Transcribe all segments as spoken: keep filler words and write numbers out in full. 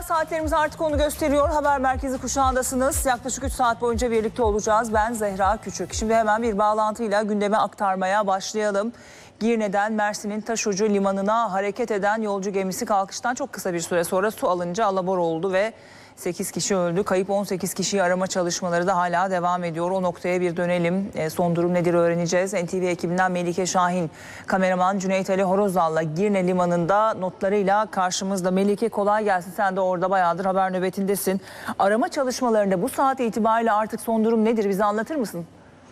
Saatlerimiz artık onu gösteriyor. Haber merkezi kuşağındasınız. Yaklaşık üç saat boyunca birlikte olacağız. Ben Zehra Küçük. Şimdi hemen bir bağlantıyla gündeme aktarmaya başlayalım. Girne'den Mersin'in Taşucu limanına hareket eden yolcu gemisi kalkıştan çok kısa bir süre sonra su alınca alabor oldu ve sekiz kişi öldü. Kayıp on sekiz kişiyi arama çalışmaları da hala devam ediyor. O noktaya bir dönelim. E, son durum nedir öğreneceğiz. N T V ekibinden Melike Şahin, kameraman Cüneyt Ali Horozal'la Girne limanında notlarıyla karşımızda. Melike, kolay gelsin. Sen de orada bayağıdır haber nöbetindesin. Arama çalışmalarında bu saat itibariyle artık son durum nedir? Bize anlatır mısın?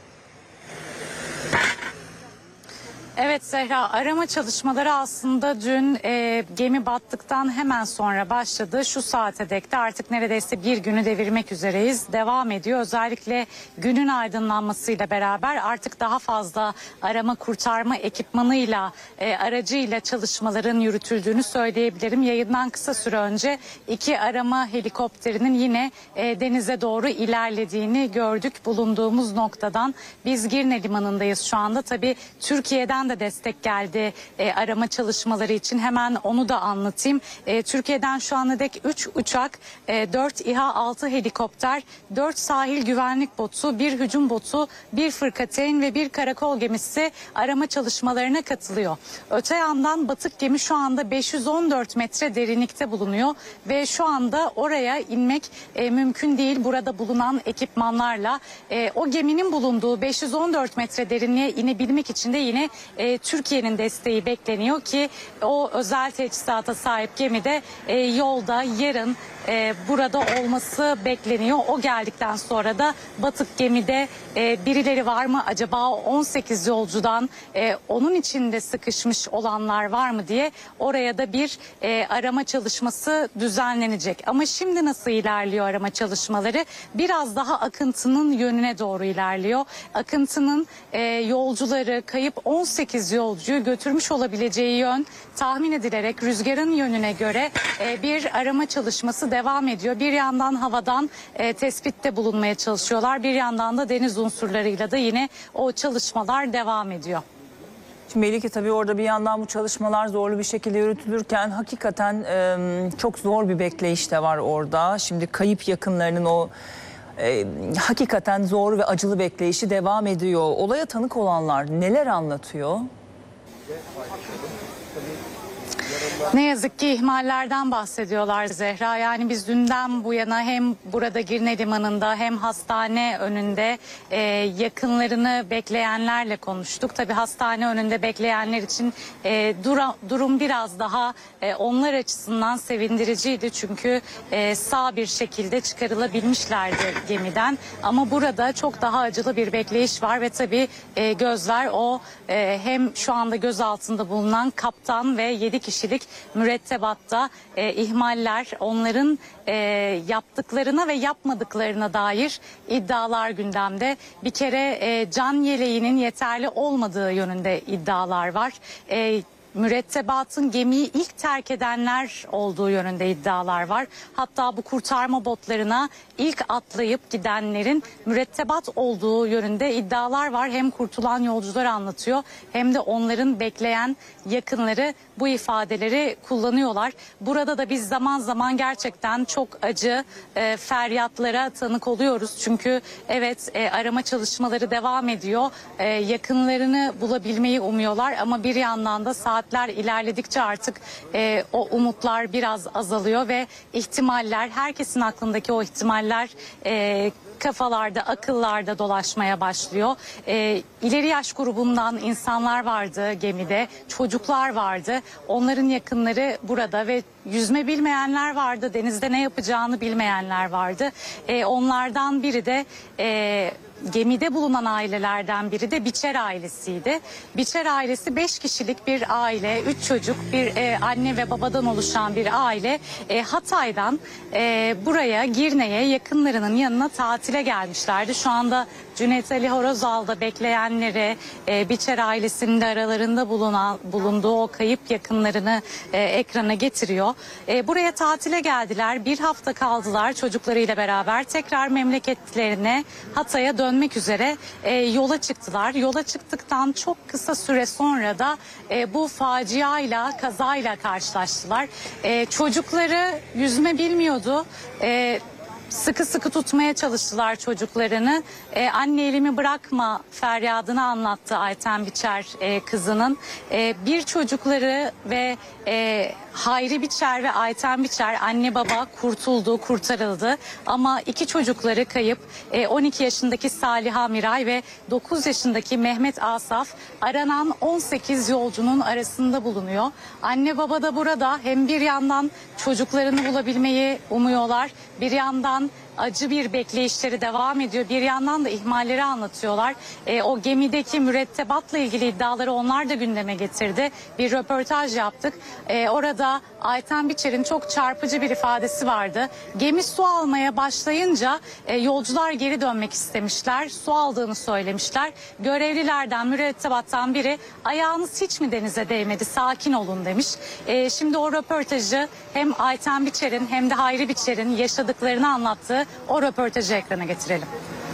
Evet Zehra, arama çalışmaları aslında dün e, gemi battıktan hemen sonra başladı. Şu saate dek de artık neredeyse bir günü devirmek üzereyiz. Devam ediyor. Özellikle günün aydınlanmasıyla beraber artık daha fazla arama kurtarma ekipmanıyla, e, aracıyla çalışmaların yürütüldüğünü söyleyebilirim. Yayından kısa süre önce iki arama helikopterinin yine e, denize doğru ilerlediğini gördük bulunduğumuz noktadan. Biz Girne limanındayız şu anda. Tabii Türkiye'den de destek geldi e, arama çalışmaları için. Hemen onu da anlatayım. E, Türkiye'den şu ana dek üç uçak, e, dört İHA, altı helikopter, dört sahil güvenlik botu, bir hücum botu, bir fırkateyn ve bir karakol gemisi arama çalışmalarına katılıyor. Öte yandan batık gemi şu anda beş yüz on dört metre derinlikte bulunuyor ve şu anda oraya inmek e, mümkün değil. Burada bulunan ekipmanlarla e, o geminin bulunduğu beş yüz on dört metre derinliğe inebilmek için de yine E, Türkiye'nin desteği bekleniyor ki o özel teçhizata sahip gemi de e, yolda yarın e, burada olması bekleniyor. O geldikten sonra da batık gemide e, birileri var mı acaba, on sekiz yolcudan e, onun içinde sıkışmış olanlar var mı diye oraya da bir e, arama çalışması düzenlenecek. Ama şimdi nasıl ilerliyor arama çalışmaları? Biraz daha akıntının yönüne doğru ilerliyor. Akıntının e, yolcuları, kayıp on sekiz yolcuyu götürmüş olabileceği yön tahmin edilerek rüzgarın yönüne göre e, bir arama çalışması devam ediyor. Bir yandan havadan e, tespitte bulunmaya çalışıyorlar. Bir yandan da deniz unsurlarıyla da yine o çalışmalar devam ediyor. Şimdi Melike, tabii orada bir yandan bu çalışmalar zorlu bir şekilde yürütülürken hakikaten e, çok zor bir bekleyiş de var orada. Şimdi kayıp yakınlarının o e, hakikaten zor ve acılı bekleyişi devam ediyor. Olaya tanık olanlar neler anlatıyor? Ne yazık ki ihmallerden bahsediyorlar Zehra. Yani biz dünden bu yana hem burada Girne Limanı'nda hem hastane önünde e, yakınlarını bekleyenlerle konuştuk. Tabii hastane önünde bekleyenler için e, dura, durum biraz daha e, onlar açısından sevindiriciydi. Çünkü e, sağ bir şekilde çıkarılabilmişlerdi gemiden. Ama burada çok daha acılı bir bekleyiş var ve tabii e, gözler o e, hem şu anda gözaltında bulunan kaptan ve yedi kişilik mürettebatta e, ihmaller, onların e, yaptıklarına ve yapmadıklarına dair iddialar gündemde. Bir kere e, can yeleğinin yeterli olmadığı yönünde iddialar var. E, Mürettebatın gemiyi ilk terk edenler olduğu yönünde iddialar var. Hatta bu kurtarma botlarına ilk atlayıp gidenlerin mürettebat olduğu yönünde iddialar var. Hem kurtulan yolcular anlatıyor hem de onların bekleyen yakınları bu ifadeleri kullanıyorlar. Burada da biz zaman zaman gerçekten çok acı e, feryatlara tanık oluyoruz. Çünkü evet e, arama çalışmaları devam ediyor. E, yakınlarını bulabilmeyi umuyorlar ama bir yandan da saatler ilerledikçe artık e, o umutlar biraz azalıyor ve ihtimaller, herkesin aklındaki o ihtimaller e, kafalarda, akıllarda dolaşmaya başlıyor. E, ileri yaş grubundan insanlar vardı gemide, çocuklar vardı. Onların yakınları burada ve yüzme bilmeyenler vardı, denizde ne yapacağını bilmeyenler vardı. E, onlardan biri de E, gemide bulunan ailelerden biri de Biçer ailesiydi. Biçer ailesi beş kişilik bir aile, üç çocuk, bir e, anne ve babadan oluşan bir aile. E, Hatay'dan e, buraya Girne'ye yakınlarının yanına tatile gelmişlerdi. Şu anda Cüneyt Ali Horozal'da bekleyenleri, e, Biçer ailesinin de aralarında bulunan, bulunduğu o kayıp yakınlarını e, ekrana getiriyor. E, buraya tatile geldiler, bir hafta kaldılar çocuklarıyla beraber. Tekrar memleketlerine, Hatay'a döndüler. dönmek üzere e, yola çıktılar. Yola çıktıktan çok kısa süre sonra da e, bu faciayla, kazayla karşılaştılar. E, çocukları yüzme bilmiyordu. E, Sıkı sıkı tutmaya çalıştılar çocuklarını. Ee, anne elimi bırakma feryadını anlattı Ayten Biçer e, kızının. E, bir çocukları ve e, Hayri Biçer ve Ayten Biçer anne baba kurtuldu, kurtarıldı. Ama iki çocukları kayıp. E, on iki yaşındaki Saliha Miray ve dokuz yaşındaki Mehmet Asaf aranan on sekiz yolcunun arasında bulunuyor. Anne baba da burada hem bir yandan çocuklarını bulabilmeyi umuyorlar. Bir yandan acı bir bekleyişleri devam ediyor. Bir yandan da ihmalleri anlatıyorlar. E, o gemideki mürettebatla ilgili iddiaları onlar da gündeme getirdi. Bir röportaj yaptık. E, orada Ayten Biçer'in çok çarpıcı bir ifadesi vardı. Gemi su almaya başlayınca e, yolcular geri dönmek istemişler. Su aldığını söylemişler. Görevlilerden, mürettebattan biri ayağınız hiç mi denize değmedi, sakin olun demiş. E, şimdi o röportajı hem Ayten Biçer'in hem de Hayri Biçer'in yaşadıklarını anlattığı o röportajı ekrana getirelim.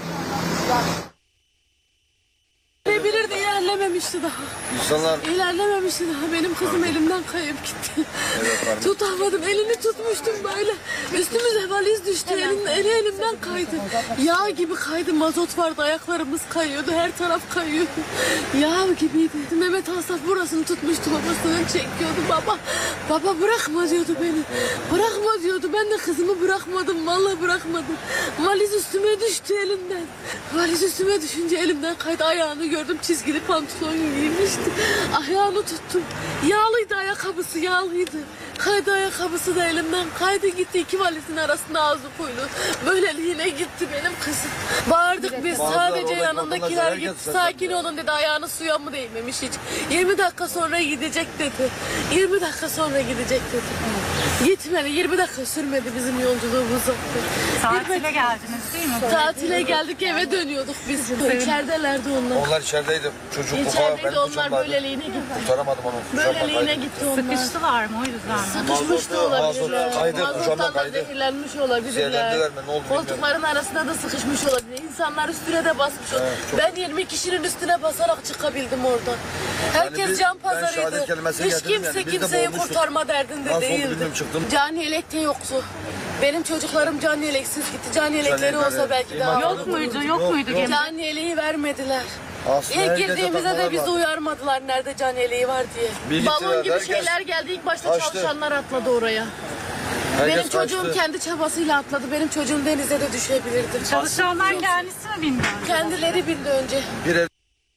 Bilir de ilerlememişti daha. İnsanlar İlerlememişti daha. Benim kızım elimden kayıp gitti. Evet, Tutamadım. Elini tutmuştum böyle. Üstümüze valiz düştü. Elim, eli elimden kaydı. Yağ gibi kaydı. Mazot vardı. Ayaklarımız kayıyordu. Her taraf kayıyordu. Yağ gibiydi. Mehmet Asaf burasını tutmuştu. Babasını çekiyordu. Baba, baba bırakma diyordu beni. Bırakma diyordu. Ben de kızımı bırakmadım. Vallahi bırakmadım. Valiz üstüme düştü elimden. Valiz üstüme düşünce elimden kaydı. Ayağını gördüm, çizgili pantolon giymişti. Ayağını tuttum. Yağlıydı ayakkabısı, yağlıydı. Kaydı ayakkabısı da elimden kaydı gitti. İki valizin arasında ağzı koydu. Böyleliğine gitti benim kızım. Bağırdık biz Bazıları sadece oradaki yanındakiler vatandaşlar gitti. herkes Sakin olun dedi. Ayağını suya mı değmemiş hiç. yirmi dakika sonra gidecek dedi. yirmi dakika sonra gidecek dedi. Gitmedi. yirmi dakika sürmedi bizim yolculuğumuz. Tatile geldiniz değil mi? Tatile geldik, eve dönüyorduk biz. İçeridelerdi onlar. onlar içerideydi. Çocuk bu falan. İçerideydi onlar, böyleliğine gitti. Kurtaramadım onu. Kucağımdan Böyleliğine kaydı. gitti onlar. Sıkıştılar mı o yüzden? Sıkışmış da Mazot, olabilirler. mazot kaydı, kucağımdan Mazottan da kaydı. zehirlenmiş olabilirler. Zehirlendiler mi? Ne oldu bilmiyorum. Koltukların arasında da sıkışmış olabilir. İnsanlar üstüne de basmış. Ben yirmi kişinin üstüne basarak çıkabildim oradan. Herkes biz- can ben pazarıydı. şehadet kelimesini Hiç getirdim kimse yani. Biz de kimseyi boğulmuştuk. kurtarma derdinde Nasıl oldu değildi. bilmiyorum, çıktım. Cani yelek de yoktu. Benim çocuklarım cani yeleksiz gitti. Cani yelekleri yelekleri- olsa belki daha... İman- Yok muydu, yok Yok, muydu yok. gemi? Cani yeleği vermediler. Aslında İlk herkese girdiğimizde de takmalar bizi vardı. uyarmadılar nerede can yeleği var diye. Bir Balon gittiler, gibi herkes şeyler geldi. İlk başta kaçtı. çalışanlar atladı oraya. Herkes Benim çocuğum kaçtı. kendi çabasıyla atladı. Benim çocuğum denize de düşebilirdi. Çalışanlar kendisi mi bilmiyor? Kendileri bindi önce. Bir ev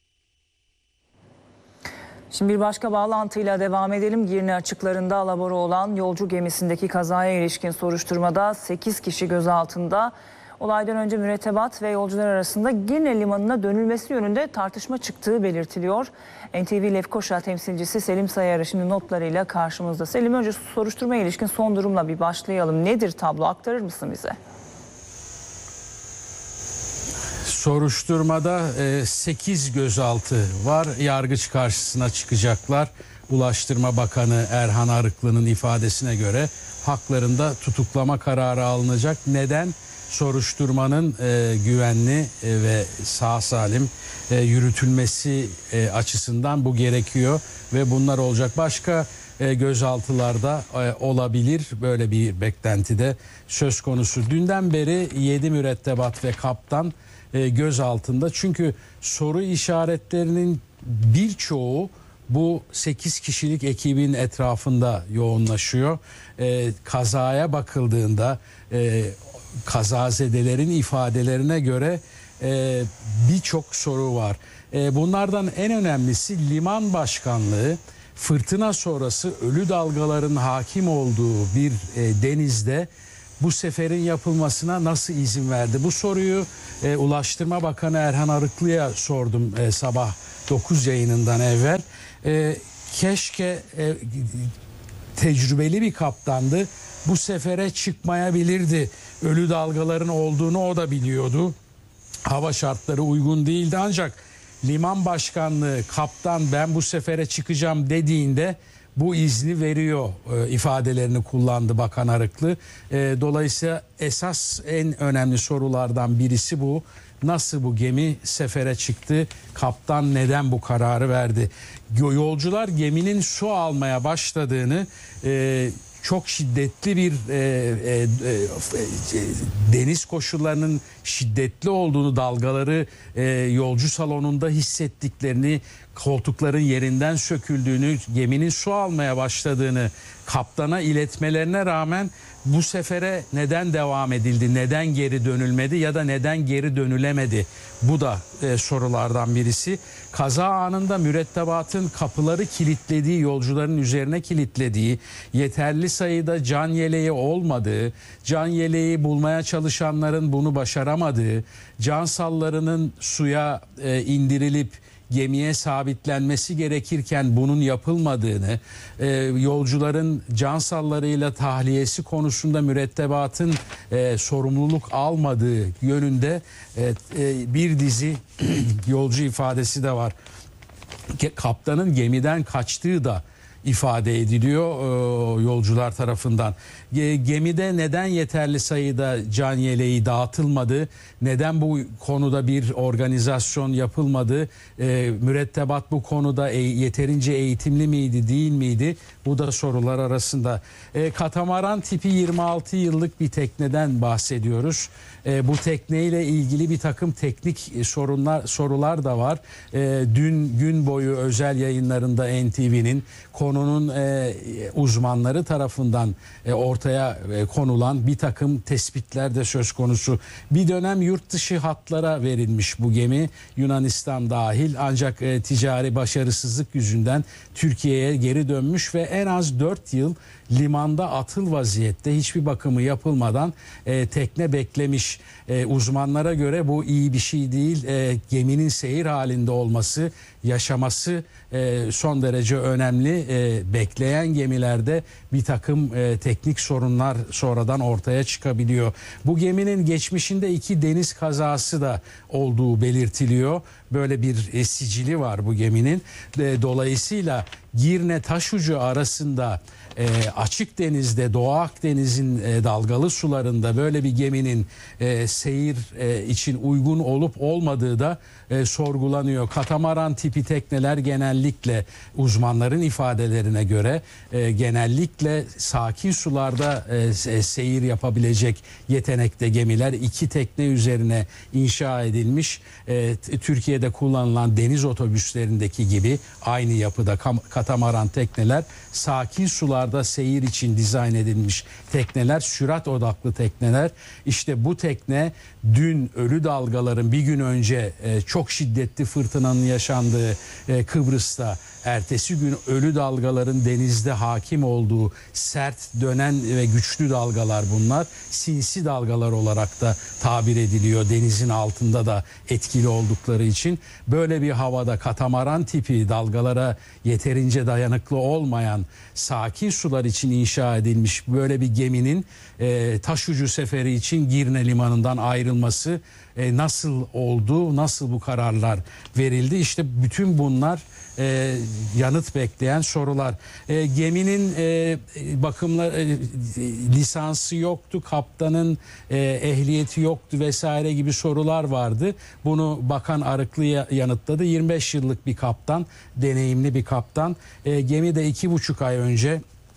Şimdi bir başka bağlantıyla devam edelim. Girne açıklarında alabora olan yolcu gemisindeki kazaya ilişkin soruşturmada sekiz kişi gözaltında. Olaydan önce mürettebat ve yolcular arasında Girne Limanı'na dönülmesi yönünde tartışma çıktığı belirtiliyor. N T V Lefkoşa temsilcisi Selim Sayarı şimdi notlarıyla karşımızda. Selim, önce soruşturmaya ilişkin son durumla bir başlayalım. Nedir tablo, aktarır mısın bize? Soruşturmada sekiz gözaltı var. Yargıç karşısına çıkacaklar. Ulaştırma Bakanı Erhan Arıklı'nın ifadesine göre haklarında tutuklama kararı alınacak. Neden? Soruşturmanın e, güvenli e, ve sağ salim e, yürütülmesi e, açısından bu gerekiyor ve bunlar olacak. Başka e, gözaltılarda e, olabilir, böyle bir beklentide söz konusu. Dünden beri yedi mürettebat ve kaptan e, gözaltında, çünkü soru işaretlerinin birçoğu bu sekiz kişilik ekibin etrafında yoğunlaşıyor. E, kazaya bakıldığında e, kazazedelerin ifadelerine göre e, birçok soru var. E, bunlardan en önemlisi liman başkanlığı. Fırtına sonrası ölü dalgaların hakim olduğu bir e, denizde bu seferin yapılmasına nasıl izin verdi? Bu soruyu e, Ulaştırma Bakanı Erhan Arıklı'ya sordum e, sabah dokuz yayınından evvel. E, keşke e, tecrübeli bir kaptandı. Bu sefere çıkmayabilirdi. Ölü dalgaların olduğunu o da biliyordu. Hava şartları uygun değildi, ancak liman başkanlığı kaptan ben bu sefere çıkacağım dediğinde bu izni veriyor e, ifadelerini kullandı Bakan Arıklı. E, dolayısıyla esas en önemli sorulardan birisi bu. nasıl bu gemi sefere çıktı? Kaptan neden bu kararı verdi? Yolcular geminin su almaya başladığını, e, çok şiddetli bir e, e, e, deniz koşullarının şiddetli olduğunu, dalgaları e, yolcu salonunda hissettiklerini, koltukların yerinden söküldüğünü, geminin su almaya başladığını kaptana iletmelerine rağmen bu sefere neden devam edildi, neden geri dönülmedi ya da neden geri dönülemedi? Bu da e, sorulardan birisi. Kaza anında mürettebatın kapıları kilitlediği, yolcuların üzerine kilitlediği, yeterli sayıda can yeleği olmadığı, can yeleği bulmaya çalışanların bunu başaramadığı, can sallarının suya e, indirilip gemiye sabitlenmesi gerekirken bunun yapılmadığını, e, yolcuların can sallarıyla tahliyesi konusunda mürettebatın e, sorumluluk almadığı yönünde e, e, bir dizi yolcu ifadesi de var. Kaptanın gemiden kaçtığı da ifade ediliyor e, yolcular tarafından. E, gemide neden yeterli sayıda can yeleği dağıtılmadı? Neden bu konuda bir organizasyon yapılmadı? E, mürettebat bu konuda e, yeterince eğitimli miydi, değil miydi? Bu da sorular arasında. E, katamaran tipi yirmi altı yıllık bir tekneden bahsediyoruz. E, bu tekneyle ilgili bir takım teknik sorunlar sorular da var. E, dün gün boyu özel yayınlarında N T V'nin konunun e, uzmanları tarafından e, ortaya e, konulan bir takım tespitler de söz konusu. Bir dönem yurt dışı hatlara verilmiş bu gemi, Yunanistan dahil, ancak e, ticari başarısızlık yüzünden Türkiye'ye geri dönmüş ve en az dört yıl limanda atıl vaziyette, hiçbir bakımı yapılmadan e, tekne beklemiş. E, uzmanlara göre bu iyi bir şey değil. E, geminin seyir halinde olması, yaşaması e, son derece önemli. E, bekleyen gemilerde bir takım e, teknik sorunlar sonradan ortaya çıkabiliyor. Bu geminin geçmişinde iki deniz kazası da olduğu belirtiliyor. Böyle bir e, sicili var bu geminin. E, dolayısıyla Girne Taşucu arasında e, açık denizde, Doğu Akdeniz'in e, dalgalı sularında böyle bir geminin e, seyir e, için uygun olup olmadığı da e, sorgulanıyor. Katamaran tipi tekneler genellikle, uzmanların ifadelerine göre e, genellikle sakin sularda e, seyir yapabilecek yetenekte gemiler. İki tekne üzerine inşa edilmiş, e, Türkiye'de kullanılan deniz otobüslerindeki gibi aynı yapıda katamaran tekneler, sakin sularda seyir için dizayn edilmiş tekneler, sürat odaklı tekneler. İşte bu tekne dün ölü dalgaların bir gün önce e, çok şiddetli fırtınanın yaşandığı e, Kıbrıs'ta, ertesi gün ölü dalgaların denizde hakim olduğu sert, dönen ve güçlü dalgalar bunlar. Sinsi dalgalar olarak da tabir ediliyor, denizin altında da etkili oldukları için. Böyle bir havada katamaran tipi, dalgalara yeterince dayanıklı olmayan, sakin sular için inşa edilmiş böyle bir geminin e, taşucu seferi için Girne limanından ayrılması e, nasıl oldu, nasıl bu kararlar verildi? İşte bütün bunlar e, yanıt bekleyen sorular. E, geminin e, bakımla e, lisansı yoktu, kaptanın e, ehliyeti yoktu vesaire gibi sorular vardı. Bunu Bakan Arıklı yanıtladı. yirmi beş yıllık bir kaptan, deneyimli bir kaptan. E, gemi de iki buçuk ay önce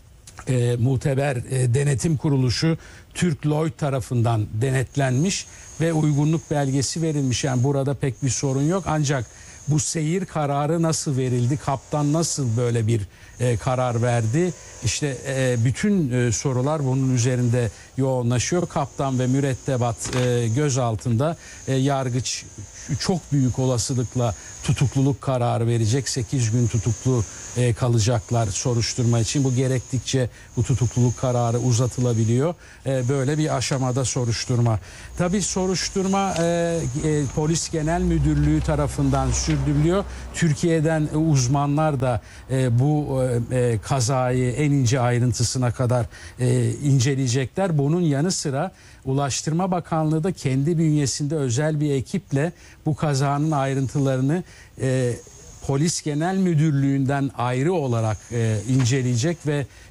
E, muteber e, denetim kuruluşu Türk Lloyd tarafından denetlenmiş ve uygunluk belgesi verilmiş. Yani burada pek bir sorun yok, ancak bu seyir kararı nasıl verildi? Kaptan nasıl böyle bir e, karar verdi? İşte e, bütün e, sorular bunun üzerinde yoğunlaşıyor. Kaptan ve mürettebat e, gözaltında, e, yargıç çok büyük olasılıkla tutukluluk kararı verecek. sekiz gün tutuklu e, kalacaklar soruşturma için. Bu gerektikçe bu tutukluluk kararı uzatılabiliyor. E, böyle bir aşamada soruşturma. Tabii soruşturma e, e, Polis Genel Müdürlüğü tarafından sürdürülüyor. Türkiye'den e, uzmanlar da e, bu e, kazayı en ince ayrıntısına kadar e, inceleyecekler. Bunun yanı sıra Ulaştırma Bakanlığı da kendi bünyesinde özel bir ekiple bu kazanın ayrıntılarını e, Polis Genel Müdürlüğü'nden ayrı olarak e, inceleyecek ve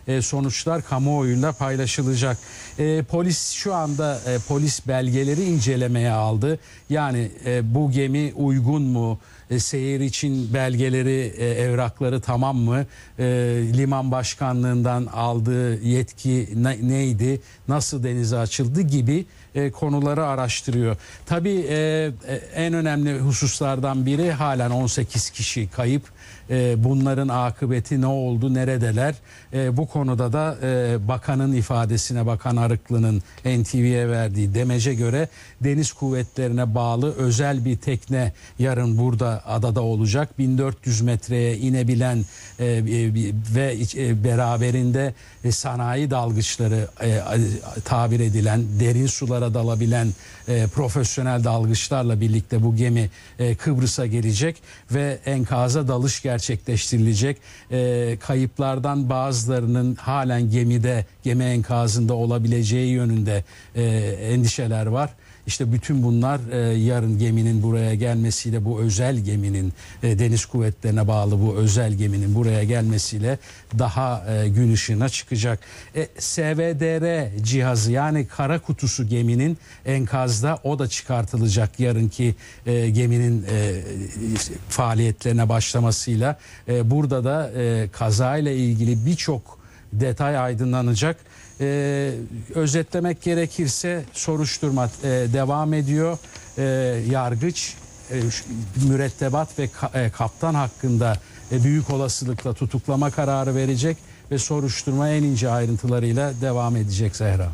e, sonuçlar kamuoyuyla paylaşılacak. E, polis şu anda e, polis belgeleri incelemeye aldı. Yani e, bu gemi uygun mu? E, seyir için belgeleri, e, evrakları tamam mı? E, liman başkanlığından aldığı yetki ne, neydi? Nasıl denize açıldı gibi e, konuları araştırıyor. Tabii e, e, en önemli hususlardan biri halen on sekiz kişi kayıp. E, bunların akıbeti ne oldu, neredeler? E, bu konuda da e, bakanın ifadesine, Bakan Arıklı'nın N T V'ye verdiği demece göre deniz kuvvetlerine bağlı özel bir tekne yarın burada adada olacak. bin dört yüz metreye inebilen e, e, ve e, beraberinde e, sanayi dalgıçları e, tabir edilen, derin sulara dalabilen e, profesyonel dalgıçlarla birlikte bu gemi e, Kıbrıs'a gelecek ve enkaza dalış gerçekleştirilecek. E, kayıplardan bazılarının halen gemide, gemi enkazında olabileceği yönünde e, endişeler var. İşte bütün bunlar e, yarın geminin buraya gelmesiyle, bu özel geminin e, deniz kuvvetlerine bağlı bu özel geminin buraya gelmesiyle daha e, gün ışığına çıkacak. E, S V D R cihazı, yani kara kutusu geminin enkazda, o da çıkartılacak yarınki e, geminin e, faaliyetlerine başlamasıyla. E, burada da e, kazayla ilgili birçok detay aydınlanacak. Ee, özetlemek gerekirse soruşturma e, devam ediyor. E, yargıç e, mürettebat ve ka, e, kaptan hakkında e, büyük olasılıkla tutuklama kararı verecek ve soruşturma en ince ayrıntılarıyla devam edecek Zehra.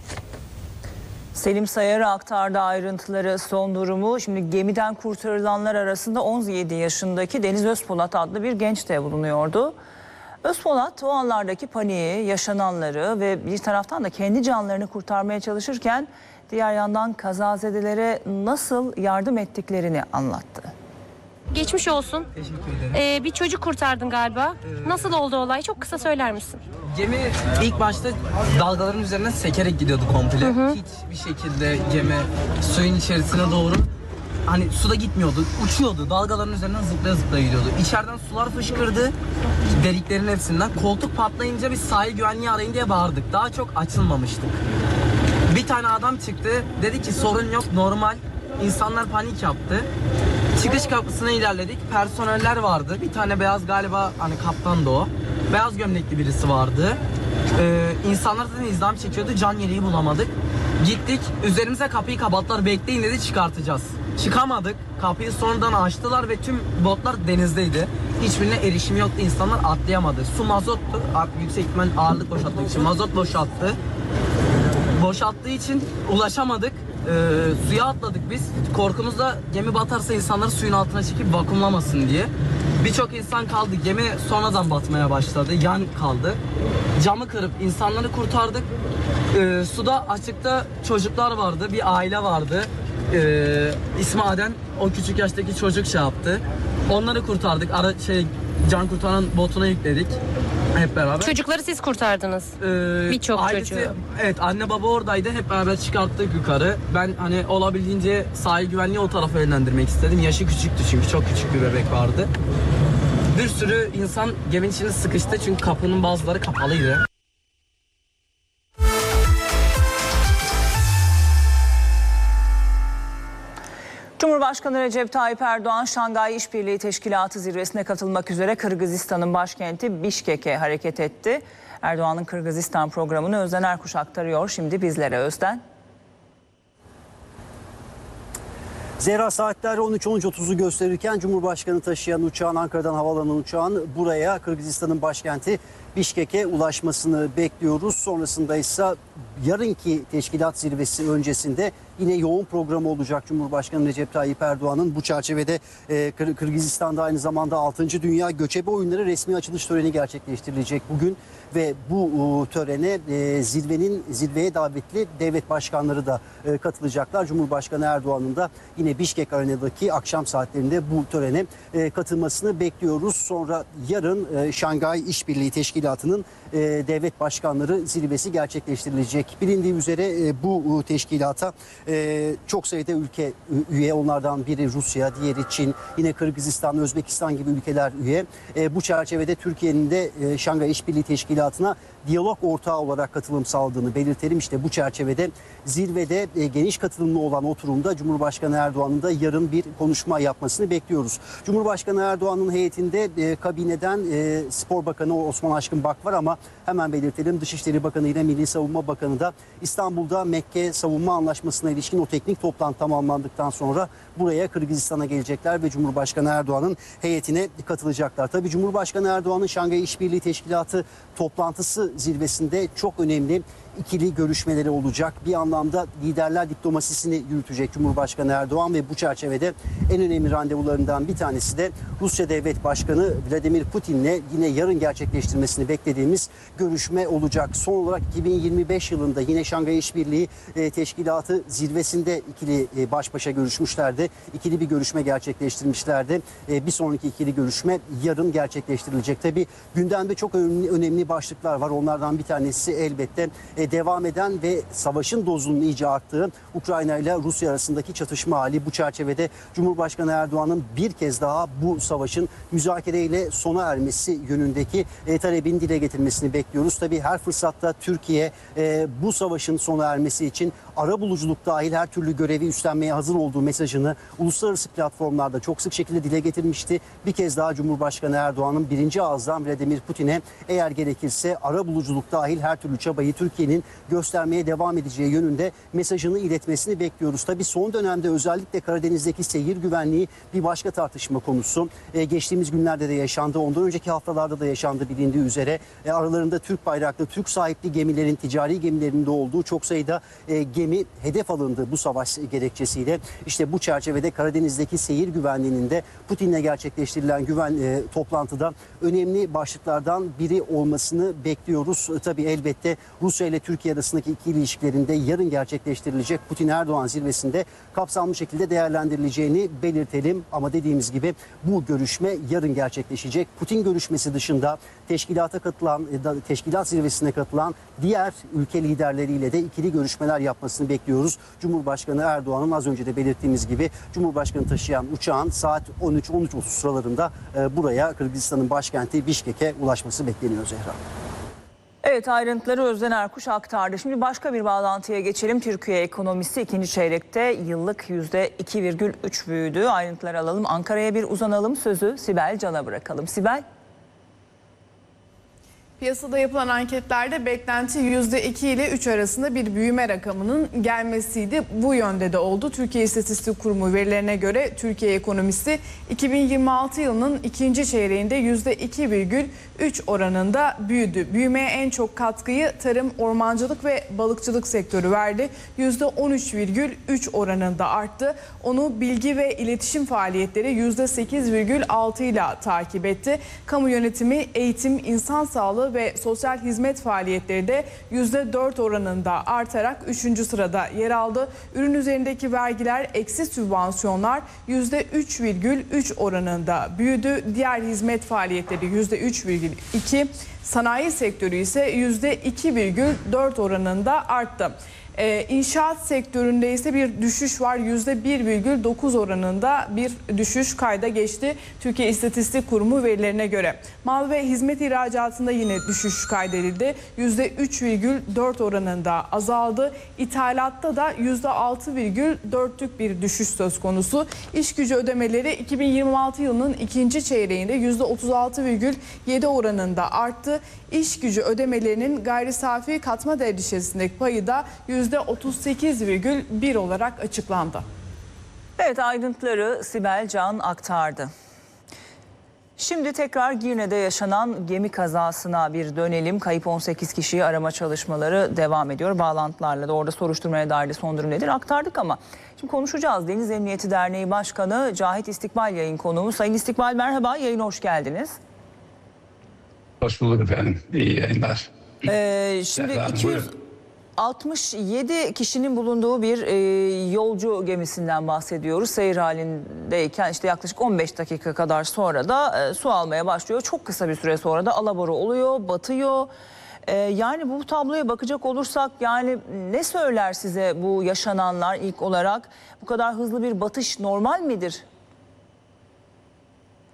Selim Sayar'a aktardı ayrıntıları, son durumu. Şimdi gemiden kurtarılanlar arasında on yedi yaşındaki Deniz Özpolat adlı bir genç de bulunuyordu. Özpolat o anlardaki paniği, yaşananları ve bir taraftan da kendi canlarını kurtarmaya çalışırken diğer yandan kazazedelere nasıl yardım ettiklerini anlattı. Geçmiş olsun. Teşekkür ederim. Ee, bir çocuk kurtardın galiba. Evet. Nasıl oldu olay? Çok kısa söyler misin? Gemi ilk başta dalgaların üzerinden sekerek gidiyordu komple. Hı hı. Hiçbir şekilde gemi suyun içerisine doğru, hani suda gitmiyordu, uçuyordu. Dalgaların üzerinden zıplaya zıplaya gidiyordu. İçeriden sular fışkırdı, deliklerin hepsinden. Koltuk patlayınca biz sahil güvenliği arayın diye bağırdık. Daha çok açılmamıştık. Bir tane adam çıktı, dedi ki sorun yok, normal. İnsanlar panik yaptı. Çıkış kapısına ilerledik. Personeller vardı. Bir tane beyaz, galiba hani kaptan da o. Beyaz gömlekli birisi vardı. Ee, insanlar zaten izdiham çekiyordu. Can yeleği bulamadık. Gittik. Üzerimize kapıyı kapattılar. Bekleyin dedi, çıkartacağız. Çıkamadık. Kapıyı sonradan açtılar ve tüm botlar denizdeydi. Hiçbirine erişim yoktu. İnsanlar atlayamadı. Su mazottu. Yüksek ihtimal ağırlık boşalttığı için mazot boşalttı. Boşalttığı için ulaşamadık. Ee, suya atladık biz. Korkumuzda gemi batarsa insanları suyun altına çekip vakumlamasın diye. Birçok insan kaldı. Gemi sonradan batmaya başladı. Yan kaldı. Camı kırıp insanları kurtardık. Ee, suda açıkta çocuklar vardı. Bir aile vardı. Ee, ismi Adem. O küçük yaştaki çocuk şey yaptı. Onları kurtardık. Ara, şey, can kurtaran botuna yükledik. Hep beraber. Çocukları siz kurtardınız. Ee, Birçok ailesi- çocuğu. Evet, anne baba oradaydı. Hep beraber çıkarttık yukarı. Ben hani olabildiğince sahil güvenliği o tarafa yönlendirmek istedim. Yaşı küçüktü çünkü çok küçük bir bebek vardı. Bir sürü insan geminin içine sıkıştı çünkü kapının bazıları kapalıydı. Cumhurbaşkanı Recep Tayyip Erdoğan, Şangay İşbirliği Teşkilatı zirvesine katılmak üzere Kırgızistan'ın başkenti Bişkek'e hareket etti. Erdoğan'ın Kırgızistan programını Özden Erkuş aktarıyor. Şimdi bizlere Özden. Zehra, saatler on üç on üç otuzu gösterirken Cumhurbaşkanı taşıyan uçağın, Ankara'dan havalanan uçağın buraya, Kırgızistan'ın başkenti Bişkek'e ulaşmasını bekliyoruz. Sonrasında ise yarınki teşkilat zirvesi öncesinde yine yoğun programı olacak Cumhurbaşkanı Recep Tayyip Erdoğan'ın. Bu çerçevede e, Kır- Kırgızistan'da aynı zamanda altıncı Dünya Göçebe Oyunları resmi açılış töreni gerçekleştirilecek bugün. Ve bu e, törene e, zirvenin zirveye davetli devlet başkanları da e, katılacaklar. Cumhurbaşkanı Erdoğan'ın da yine Bişkek Arena'daki akşam saatlerinde bu törene e, katılmasını bekliyoruz. Sonra yarın e, Şangay İşbirliği Teşkilatı'nın e, devlet başkanları zirvesi gerçekleştirilecek. Bilindiği üzere e, bu e, teşkilata e, çok sayıda ülke üye. Onlardan biri Rusya, diğeri Çin, yine Kırgızistan, Özbekistan gibi ülkeler üye. E, bu çerçevede Türkiye'nin de e, Şangay İşbirliği Teşkilatı'na diyalog ortağı olarak katılım sağladığını belirtelim. İşte bu çerçevede zirvede e, geniş katılımlı olan oturumda Cumhurbaşkanı Erdoğan'ın da yarın bir konuşma yapmasını bekliyoruz. Cumhurbaşkanı Erdoğan'ın heyetinde e, kabineden e, Spor Bakanı Osman Aşkın Bak var ama hemen belirtelim Dışişleri Bakanı ile Milli Savunma Bakanı da İstanbul'da Mekke Savunma Anlaşması'na ilişkin o teknik toplantı tamamlandıktan sonra buraya Kırgızistan'a gelecekler ve Cumhurbaşkanı Erdoğan'ın heyetine katılacaklar. Tabii Cumhurbaşkanı Erdoğan'ın Şangay İşbirliği Teşkilatı toplantısı zirvesinde çok önemli ikili görüşmeleri olacak. Bir anlamda liderler diplomasisini yürütecek Cumhurbaşkanı Erdoğan ve bu çerçevede en önemli randevularından bir tanesi de Rusya Devlet Başkanı Vladimir Putin'le yine yarın gerçekleştirmesini beklediğimiz görüşme olacak. Son olarak iki bin yirmi beş yılında yine Şangay İşbirliği Teşkilatı zirvesinde ikili baş başa görüşmüşlerdi. İkili bir görüşme gerçekleştirmişlerdi. Bir sonraki ikili görüşme yarın gerçekleştirilecek. Tabii gündemde çok önemli, önemli başlıklar var. Onlardan bir tanesi elbette devam eden ve savaşın dozunun iyice arttığı Ukrayna ile Rusya arasındaki çatışma hali. Bu çerçevede Cumhurbaşkanı Erdoğan'ın bir kez daha bu savaşın müzakereyle sona ermesi yönündeki e, talebini dile getirmesini bekliyoruz. Tabii her fırsatta Türkiye e, bu savaşın sona ermesi için arabuluculuk dahil her türlü görevi üstlenmeye hazır olduğu mesajını uluslararası platformlarda çok sık şekilde dile getirmişti. Bir kez daha Cumhurbaşkanı Erdoğan'ın birinci ağızdan Vladimir Putin'e eğer gerekirse arabuluculuk dahil her türlü çabayı Türkiye'nin göstermeye devam edeceği yönünde mesajını iletmesini bekliyoruz. Tabii son dönemde özellikle Karadeniz'deki seyir güvenliği bir başka tartışma konusu. Ee, geçtiğimiz günlerde de yaşandı. Ondan önceki haftalarda da yaşandı bilindiği üzere. E, aralarında Türk bayraklı, Türk sahipli gemilerin, ticari gemilerin de olduğu çok sayıda e, gemi hedef alındı bu savaş gerekçesiyle. İşte bu çerçevede Karadeniz'deki seyir güvenliğinin de Putin'le gerçekleştirilen güven e, toplantıda önemli başlıklardan biri olmasını bekliyoruz. E, tabii elbette Rusya ile Türkiye arasındaki ikili ilişkilerinde yarın gerçekleştirilecek Putin-Erdoğan zirvesinde kapsamlı şekilde değerlendirileceğini belirtelim. Ama dediğimiz gibi bu görüşme yarın gerçekleşecek. Putin görüşmesi dışında teşkilata katılan, teşkilat zirvesine katılan diğer ülke liderleriyle de ikili görüşmeler yapmasını bekliyoruz. Cumhurbaşkanı Erdoğan'ın az önce de belirttiğimiz gibi Cumhurbaşkanı taşıyan uçağın saat on üç on üç otuz sıralarında buraya Kırgızistan'ın başkenti Bişkek'e ulaşması bekleniyor Zehra. Evet, ayrıntıları Özden Erkuş aktardı. Şimdi başka bir bağlantıya geçelim. Türkiye ekonomisi ikinci çeyrekte yıllık yüzde iki virgül üç büyüdü. Ayrıntıları alalım. Ankara'ya bir uzanalım. Sözü Sibel Can'a bırakalım. Sibel. Piyasada yapılan anketlerde beklenti yüzde iki ile üç arasında bir büyüme rakamının gelmesiydi. Bu yönde de oldu. Türkiye İstatistik Kurumu verilerine göre Türkiye ekonomisi iki bin yirmi altı yılının ikinci çeyreğinde yüzde iki virgül üç oranında büyüdü. Büyümeye en çok katkıyı tarım, ormancılık ve balıkçılık sektörü verdi. yüzde on üç virgül üç oranında arttı. Onu bilgi ve iletişim faaliyetleri yüzde sekiz virgül altı ile takip etti. Kamu yönetimi, eğitim, insan sağlığı ve sosyal hizmet faaliyetleri de yüzde dört oranında artarak üçüncü sırada yer aldı. Ürün üzerindeki vergiler, eksi sübvansiyonlar yüzde üç virgül üç oranında büyüdü. Diğer hizmet faaliyetleri yüzde üç virgül iki, sanayi sektörü ise yüzde iki virgül dört oranında arttı. Ee, İnşaat sektöründe ise bir düşüş var. yüzde bir virgül dokuz oranında bir düşüş kayda geçti Türkiye İstatistik Kurumu verilerine göre. Mal ve hizmet ihracatında yine düşüş kaydedildi. yüzde üç virgül dört oranında azaldı. İthalatta da yüzde altı virgül dörtlük bir düşüş söz konusu. İş gücü ödemeleri iki bin yirmi altı yılının ikinci çeyreğinde yüzde otuz altı virgül yedi oranında arttı. İş gücü ödemelerinin gayri safi katma değer içerisindeki payı da yüzde otuz sekiz virgül bir olarak açıklandı. Evet, ayrıntıları Sibel Can aktardı. Şimdi tekrar Girne'de yaşanan gemi kazasına bir dönelim. Kayıp on sekiz kişiyi arama çalışmaları devam ediyor. Bağlantılarla da orada soruşturmaya dair de son durum nedir aktardık ama şimdi konuşacağız. Deniz Emniyeti Derneği Başkanı Cahit İstikbal yayın konuğu. Sayın İstikbal merhaba, yayına hoş geldiniz. Hoş bulduk efendim. İyi yayınlar. Ee, şimdi Efendim, iki yüz altmış yedi kişinin bulunduğu bir e, yolcu gemisinden bahsediyoruz. Seyir halindeyken işte yaklaşık on beş dakika kadar sonra da e, su almaya başlıyor. Çok kısa bir süre sonra da alabora oluyor, batıyor. E, yani bu tabloya bakacak olursak yani ne söyler size bu yaşananlar ilk olarak? Bu kadar hızlı bir batış normal midir?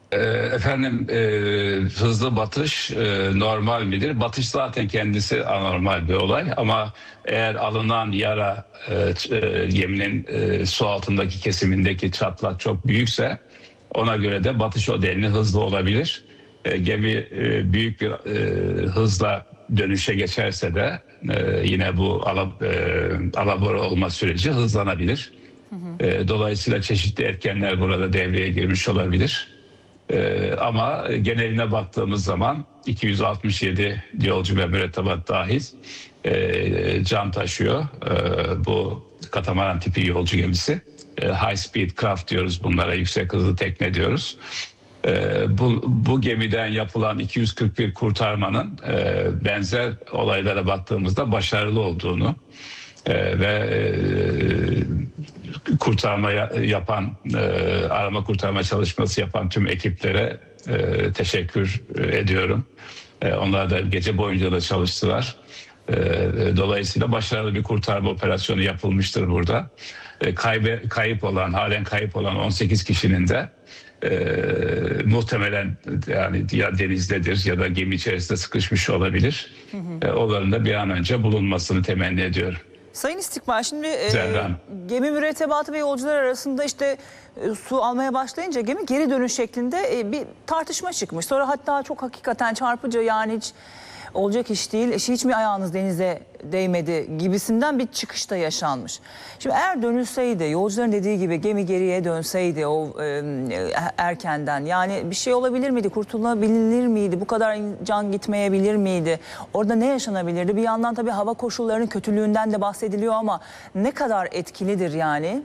Ee, Efendim e, hızlı batış e, normal midir? Batış zaten kendisi anormal bir olay ama eğer alınan yara e, e, geminin e, su altındaki kesimindeki çatlak çok büyükse ona göre de batış o denli hızlı olabilir. E, gemi e, büyük bir e, hızla dönüşe geçerse de e, yine bu ala, e, alabora olma süreci hızlanabilir. Hı hı. E, dolayısıyla çeşitli etkenler burada devreye girmiş olabilir. Ee, ama geneline baktığımız zaman iki yüz altmış yedi yolcu ve mürettebat dahil e, can taşıyor. E, bu katamaran tipi yolcu gemisi. E, high speed craft diyoruz bunlara, yüksek hızlı tekne diyoruz. E, bu, bu gemiden yapılan iki yüz kırk bir kurtarmanın e, benzer olaylara baktığımızda başarılı olduğunu e, ve e, kurtarma yapan, e, arama kurtarma çalışması yapan tüm ekiplere e, teşekkür ediyorum. E, onlar da gece boyunca da çalıştılar. E, dolayısıyla başarılı bir kurtarma operasyonu yapılmıştır burada. E, kaybe, kayıp olan, halen kayıp olan on sekiz kişinin de e, muhtemelen yani ya denizdedir ya da gemi içerisinde sıkışmış olabilir. Hı hı. E, onların da bir an önce bulunmasını temenni ediyorum. Sayın İstikbal, şimdi e, Zerdan. gemi mürettebatı ve yolcular arasında işte e, su almaya başlayınca gemi geri dönüş şeklinde e, bir tartışma çıkmış. Sonra hatta çok hakikaten çarpıcı, yani hiç olacak iş değil, hiç mi ayağınız denize değmedi gibisinden bir çıkış da yaşanmış. Şimdi eğer dönülseydi, yolcuların dediği gibi gemi geriye dönseydi o e, erkenden, yani bir şey olabilir miydi, kurtulabilir miydi, bu kadar can gitmeyebilir miydi, orada ne yaşanabilirdi? Bir yandan tabii hava koşullarının kötülüğünden de bahsediliyor ama ne kadar etkilidir yani?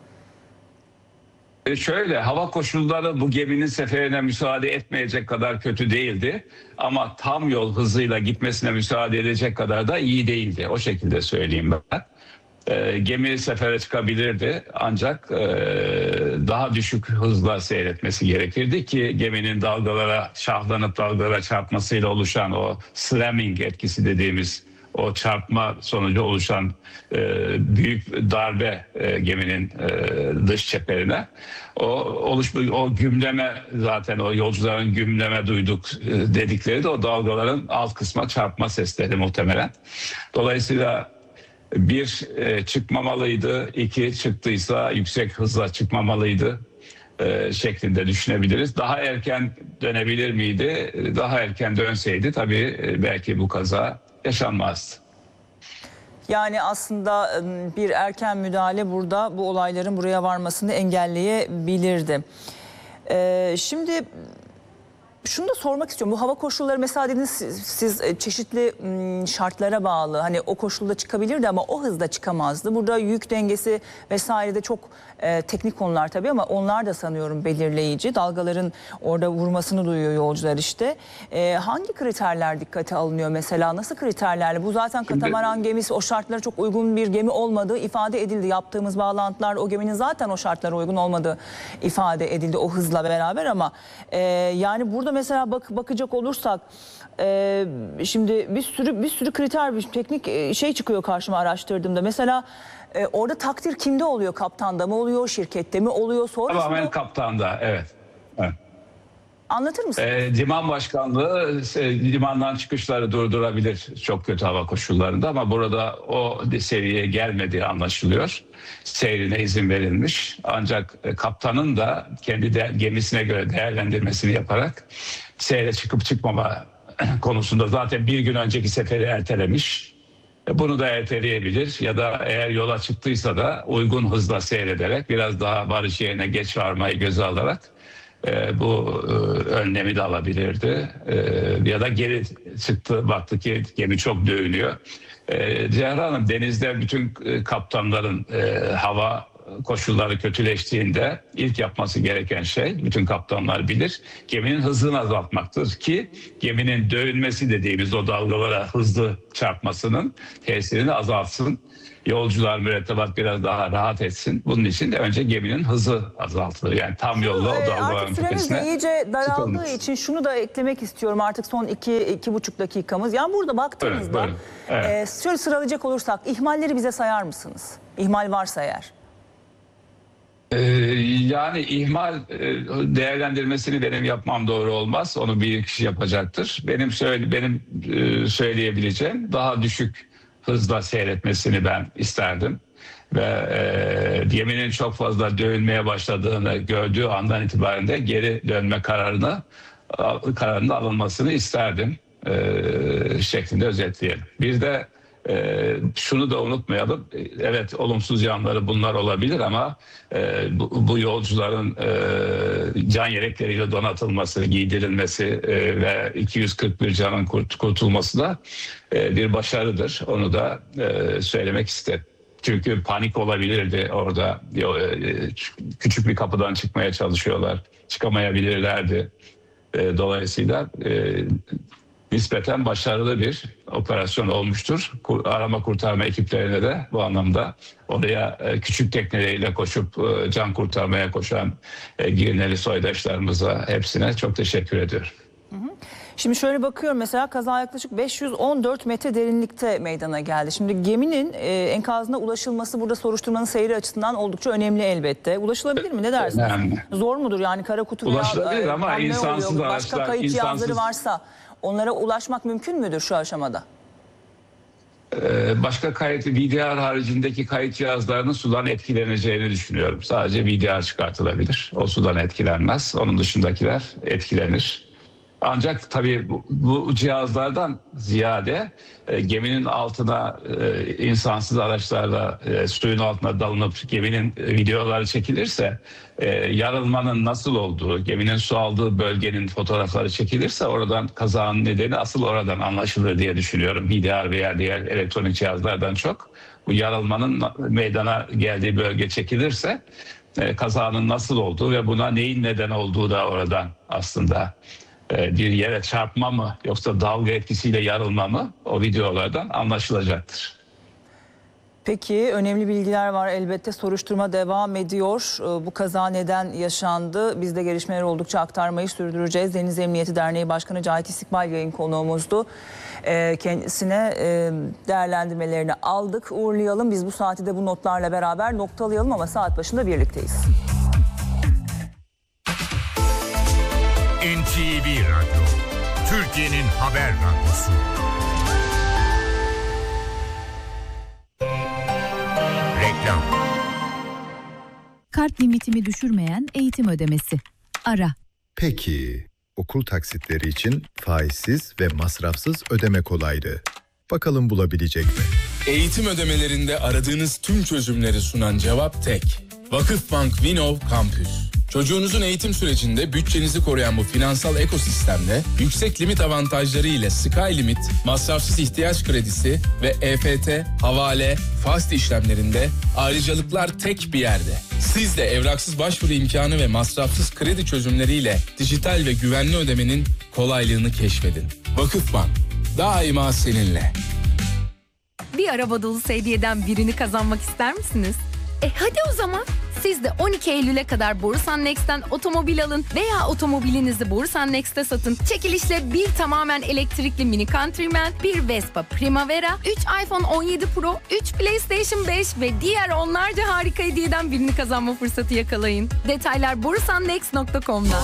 Şöyle, hava koşulları bu geminin seferine müsaade etmeyecek kadar kötü değildi. Ama tam yol hızıyla gitmesine müsaade edecek kadar da iyi değildi. O şekilde söyleyeyim ben. E, gemi sefere çıkabilirdi ancak e, daha düşük hızla seyretmesi gerekirdi ki geminin dalgalara, şahlanıp dalgalara çarpmasıyla oluşan o slamming etkisi dediğimiz o çarpma sonucu oluşan e, büyük darbe e, geminin e, dış çeperine, o oluşma, o gümleme, zaten o yolcuların gümleme duyduk e, dedikleri de o dalgaların alt kısma çarpma sesleri muhtemelen. Dolayısıyla bir e, çıkmamalıydı, iki çıktıysa yüksek hızla çıkmamalıydı e, şeklinde düşünebiliriz. Daha erken dönebilir miydi? Daha erken dönseydi tabii e, belki bu kaza yaşanmazdı. Yani aslında bir erken müdahale burada bu olayların buraya varmasını engelleyebilirdi. Ee, şimdi şunu da sormak istiyorum. Bu hava koşulları mesela dediniz siz, siz çeşitli şartlara bağlı. Hani o koşulda çıkabilirdi ama o hızda çıkamazdı. Burada yük dengesi vesaire de çok e, teknik konular tabii ama onlar da sanıyorum belirleyici. Dalgaların orada vurmasını duyuyor yolcular işte. E, hangi kriterler dikkate alınıyor mesela? Nasıl kriterlerle? Bu zaten katamaran Şimdi... gemisi o şartlara çok uygun bir gemi olmadığı ifade edildi. Yaptığımız bağlantılar o geminin zaten o şartlara uygun olmadığı ifade edildi o hızla beraber ama e, yani burada mesela bak, bakacak olursak e, şimdi bir sürü bir sürü kriter, bir teknik şey çıkıyor karşıma araştırdığımda. Mesela e, orada takdir kimde oluyor? Kaptanda mı oluyor, şirkette mi oluyor? Sonrasında... Tamamen kaptanda, evet. evet. Anlatır mısın? E, liman başkanlığı e, limandan çıkışları durdurabilir çok kötü hava koşullarında ama burada o seviyeye gelmediği anlaşılıyor. Seyrine izin verilmiş. Ancak e, kaptanın da kendi de, gemisine göre değerlendirmesini yaparak seyre çıkıp çıkmama konusunda zaten bir gün önceki seferi ertelemiş. E, bunu da erteleyebilir ya da eğer yola çıktıysa da uygun hızla seyrederek biraz daha varış yerine geç varmayı göze alarak E, bu e, önlemi de alabilirdi. E, ya da geri çıktı, baktı ki gemi çok dövünüyor. E, Zehra Hanım, denizde bütün e, kaptanların e, hava koşulları kötüleştiğinde ilk yapması gereken şey, bütün kaptanlar bilir, geminin hızını azaltmaktır ki geminin dövünmesi dediğimiz o dalgalara hızlı çarpmasının tesirini azaltsın. Yolcular, mürettebat biraz daha rahat etsin. Bunun için de önce geminin hızı azaltılır. Yani tam yolla o dalgaların artık süremiz de iyice daraldığı sıkılmış. için şunu da eklemek istiyorum. Artık son iki, iki buçuk dakikamız. Yani burada baktığımızda buyurun, buyurun. Evet. e, şöyle sıralayacak olursak ihmalleri bize sayar mısınız? İhmal varsa eğer. Ee, yani ihmal e, değerlendirmesini benim yapmam doğru olmaz. Onu bir kişi yapacaktır. Benim söyle benim e, söyleyebileceğim daha düşük hızla seyretmesini ben isterdim. Ve e, geminin çok fazla dönmeye başladığını gördüğü andan itibaren de geri dönme kararını kararının alınmasını isterdim e, şeklinde özetleyelim. Bir de e, şunu da unutmayalım. Evet, olumsuz yanları bunlar olabilir ama e, bu, bu yolcuların e, can yelekleriyle donatılması, giydirilmesi e, ve iki yüz kırk bir canın kurt, kurtulması da e, bir başarıdır. Onu da e, söylemek isterim. Çünkü panik olabilirdi orada. Küçük bir kapıdan çıkmaya çalışıyorlar. Çıkamayabilirlerdi. Dolayısıyla e, nispeten başarılı bir operasyon olmuştur. Arama kurtarma ekiplerine de bu anlamda oraya e, küçük tekneleriyle koşup e, can kurtarmaya koşan e, Girneli soydaşlarımıza hepsine çok teşekkür ediyorum. Şimdi şöyle bakıyorum, mesela kaza yaklaşık beş yüz on dört metre derinlikte meydana geldi. Şimdi geminin e, enkazına ulaşılması burada soruşturmanın seyri açısından oldukça önemli elbette. Ulaşılabilir mi? Ne dersiniz? Önemli. Zor mudur yani kara kutu Ulaşılabilir veya, ama e, insansız oluyor? araçlar, Başka kayıt insansız- cihazları varsa onlara ulaşmak mümkün müdür şu aşamada? Ee, Başka kayıt, V D R haricindeki kayıt cihazlarının sudan etkileneceğini düşünüyorum. Sadece V D R çıkartılabilir. O sudan etkilenmez. Onun dışındakiler etkilenir. Ancak tabii bu, bu cihazlardan ziyade e, geminin altına e, insansız araçlarla e, suyun altına dalınıp geminin e, videoları çekilirse, e, yarılmanın nasıl olduğu, geminin su aldığı bölgenin fotoğrafları çekilirse oradan kazanın nedeni asıl oradan anlaşılır diye düşünüyorum. V D R veya diğer elektronik cihazlardan çok. Bu yarılmanın meydana geldiği bölge çekilirse e, kazanın nasıl olduğu ve buna neyin neden olduğu da oradan aslında bir yere çarpma mı yoksa dalga etkisiyle yarılma mı o videolardan anlaşılacaktır. Peki, önemli bilgiler var elbette, soruşturma devam ediyor. Bu kaza neden yaşandı? Biz de gelişmeleri oldukça aktarmayı sürdüreceğiz. Deniz Emniyeti Derneği Başkanı Cahit İstikbal yayın konuğumuzdu. Kendisine değerlendirmelerini aldık, uğurlayalım. Biz bu saati de bu notlarla beraber noktalayalım ama saat başında birlikteyiz. N T V Radyo, Türkiye'nin haber radyosu. Reklam. Kart limitimi düşürmeyen eğitim ödemesi. Ara. Peki, okul taksitleri için faizsiz ve masrafsız ödeme kolaylığı. Bakalım bulabilecek mi? Eğitim ödemelerinde aradığınız tüm çözümleri sunan cevap tek. Vakıfbank Vinov Campus. Çocuğunuzun eğitim sürecinde bütçenizi koruyan bu finansal ekosistemde yüksek limit avantajları ile Sky Limit, masrafsız ihtiyaç kredisi ve E F T, havale, fast işlemlerinde ayrıcalıklar tek bir yerde. Siz de evraksız başvuru imkanı ve masrafsız kredi çözümleriyle dijital ve güvenli ödemenin kolaylığını keşfedin. Vakıfbank, daima seninle. Bir araba dolusu hediyeden birini kazanmak ister misiniz? E hadi o zaman. Siz de on iki Eylül'e kadar Borusan Next'ten otomobil alın veya otomobilinizi Borusan Next'te satın. Çekilişle bir tamamen elektrikli Mini Countryman, bir Vespa Primavera, üç iPhone on yedi Pro, üç PlayStation beş ve diğer onlarca harika hediyeden birini kazanma fırsatı yakalayın. Detaylar borusan next nokta com'da.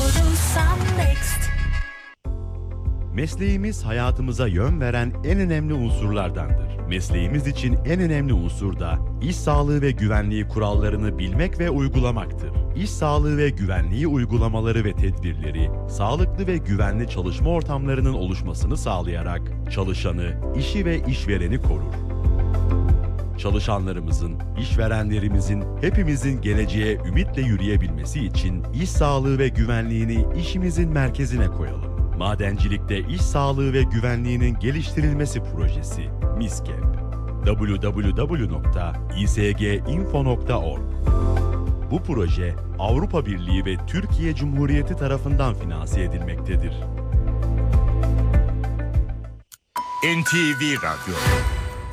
Mesleğimiz hayatımıza yön veren en önemli unsurlardandır. Mesleğimiz için en önemli unsur da iş sağlığı ve güvenliği kurallarını bilmek ve uygulamaktır. İş sağlığı ve güvenliği uygulamaları ve tedbirleri, sağlıklı ve güvenli çalışma ortamlarının oluşmasını sağlayarak çalışanı, işi ve işvereni korur. Çalışanlarımızın, işverenlerimizin, hepimizin geleceğe ümitle yürüyebilmesi için iş sağlığı ve güvenliğini işimizin merkezine koyalım. Madencilikte iş sağlığı ve güvenliğinin geliştirilmesi projesi MİSKEP. double-u double-u double-u nokta i s g info nokta org. Bu proje Avrupa Birliği ve Türkiye Cumhuriyeti tarafından finanse edilmektedir. N T V Radyo.